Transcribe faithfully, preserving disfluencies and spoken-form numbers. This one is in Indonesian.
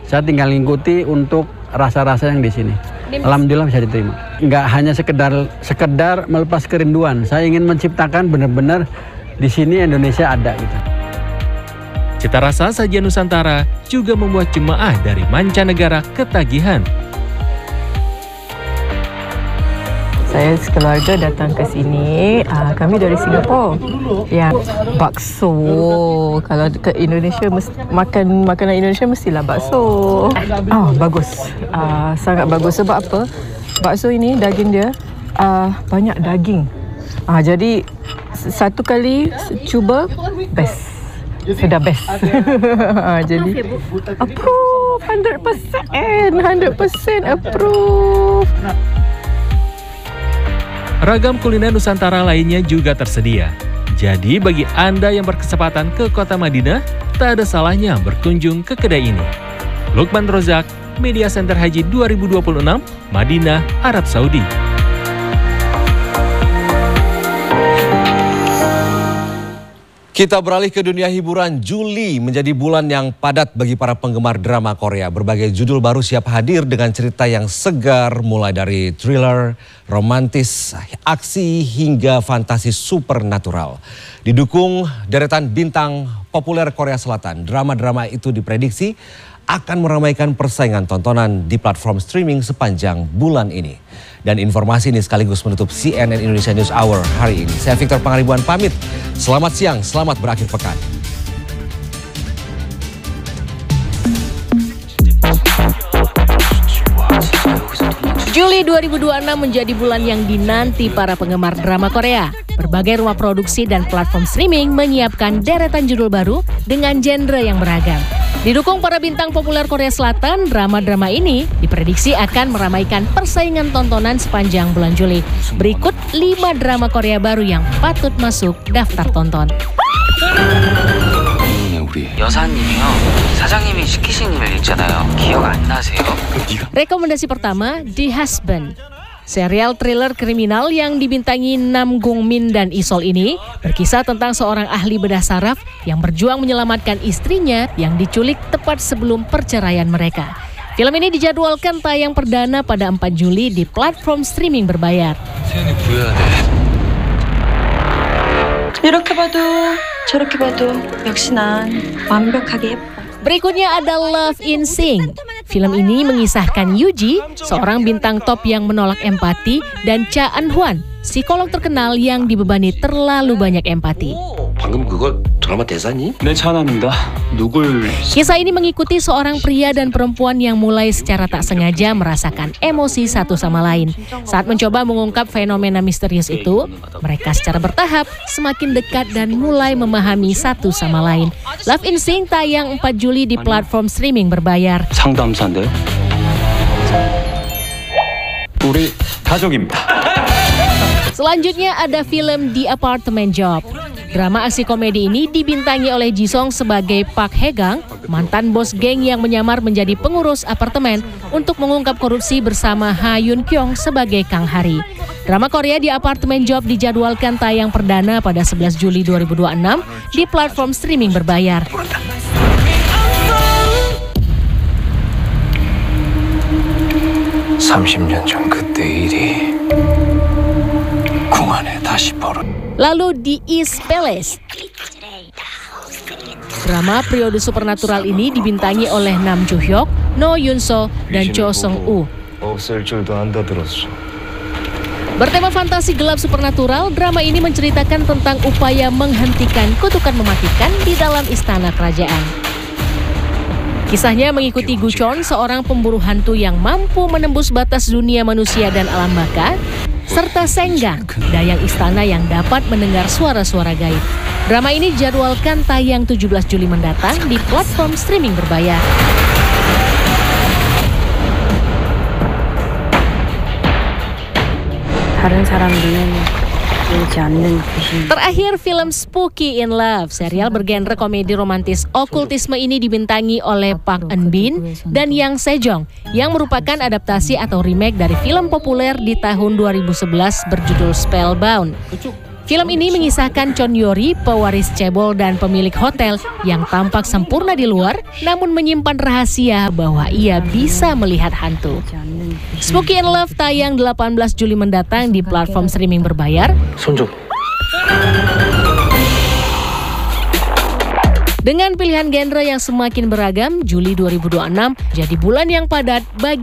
Saya tinggal ngikuti untuk rasa-rasa yang di sini. Alhamdulillah bisa diterima. Nggak hanya sekedar sekedar melepas kerinduan. Saya ingin menciptakan benar-benar di sini Indonesia ada gitu. Cita rasa sajian Nusantara juga membuat jemaah dari mancanegara ketagihan. Saya sekeluarga datang ke sini, uh, kami dari Singapura. Ya, bakso. Kalau ke Indonesia, makan makanan Indonesia mestilah bakso. Oh, bagus. Uh, sangat bagus. Sebab apa? Bakso ini, daging dia uh, banyak daging. Uh, jadi, satu kali cuba, best. Sudah best. Jadi, approve, one hundred percent. one hundred percent approve. Ragam kuliner Nusantara lainnya juga tersedia. Jadi bagi Anda yang berkesempatan ke kota Madinah, tak ada salahnya berkunjung ke kedai ini. Lukman Rozak, Media Center Haji dua ribu dua puluh enam, Madinah, Arab Saudi. Kita beralih ke dunia hiburan. Juli menjadi bulan yang padat bagi para penggemar drama Korea. Berbagai judul baru siap hadir dengan cerita yang segar, mulai dari thriller, romantis, aksi hingga fantasi supernatural. Didukung deretan bintang populer Korea Selatan, drama-drama itu diprediksi akan meramaikan persaingan tontonan di platform streaming sepanjang bulan ini. Dan informasi ini sekaligus menutup C N N Indonesia News Hour hari ini. Saya Victor Pangaribuan pamit. Selamat siang, selamat berakhir pekan. Juli dua ribu dua puluh enam menjadi bulan yang dinanti para penggemar drama Korea. Berbagai rumah produksi dan platform streaming menyiapkan deretan judul baru dengan genre yang beragam. Didukung para bintang populer Korea Selatan, drama-drama ini diprediksi akan meramaikan persaingan tontonan sepanjang bulan Juli. Berikut lima drama Korea baru yang patut masuk daftar tonton. 여사님이요. 사장님이 시키신 일 있잖아요. 기억 안 나세요? Rekomendasi pertama, The Husband. Serial thriller kriminal yang dibintangi Nam Gung Min dan Isol ini berkisah tentang seorang ahli bedah saraf yang berjuang menyelamatkan istrinya yang diculik tepat sebelum perceraian mereka. Film ini dijadwalkan tayang perdana pada empat Juli di platform streaming berbayar. 이렇게 봐도 저렇게 봐도 역시 난 완벽하게 예뻐. Berikutnya ada Love in Sing. Film ini mengisahkan Yuji, seorang bintang top yang menolak empati, dan Cha Eun-hwan, psikolog terkenal yang dibebani terlalu banyak empati. 방금 그거 드라마 대사니? 네, 찬아입니다. 누굴... Kisah ini mengikuti seorang pria dan perempuan yang mulai secara tak sengaja merasakan emosi satu sama lain. Saat mencoba mengungkap fenomena misterius itu, mereka secara bertahap semakin dekat dan mulai memahami satu sama lain. Love in Sing tayang empat Juli di platform streaming berbayar. 상담사인데요. 우리 가족입니다. Selanjutnya ada film The Apartment Job. Drama aksi komedi ini dibintangi oleh Jisung sebagai Park Hae-gang, mantan bos geng yang menyamar menjadi pengurus apartemen untuk mengungkap korupsi bersama Ha Yun Kyung sebagai Kang Hari. Drama Korea The Apartment Job dijadwalkan tayang perdana pada sebelas Juli dua ribu dua puluh enam di platform streaming berbayar. 삼십 년 전 그때 일이 궁안에 다시 벌어. Lalu The East Palace. Drama periode supernatural ini dibintangi oleh Nam Joo Hyuk, No Yoon So, dan Cho Seung Woo. Bertema fantasi gelap supernatural, drama ini menceritakan tentang upaya menghentikan kutukan mematikan di dalam istana kerajaan. Kisahnya mengikuti Gu Chon, seorang pemburu hantu yang mampu menembus batas dunia manusia dan alam baka, serta Senggang, dayang istana yang dapat mendengar suara-suara gaib. Drama ini dijadwalkan tayang tujuh belas Juli mendatang di platform streaming berbayar. 다른 사람 눈에는 보이지 않는 귀신. Terakhir, film Spooky in Love. Serial bergenre komedi romantis okultisme ini dibintangi oleh Park Eun Bin dan Yang Sejong, yang merupakan adaptasi atau remake dari film populer di tahun dua ribu sebelas berjudul Spellbound. Film ini mengisahkan Chon Yori, pewaris cebol dan pemilik hotel yang tampak sempurna di luar, namun menyimpan rahasia bahwa ia bisa melihat hantu. Spooky and Love tayang delapan belas Juli mendatang di platform streaming berbayar. 손 좀. Dengan pilihan genre yang semakin beragam, Juli dua ribu dua puluh enam jadi bulan yang padat bagi